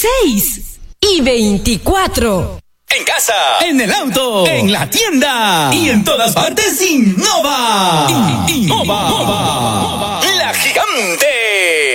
6:24. En casa, en el auto, en la tienda y en todas partes, innova. Innova.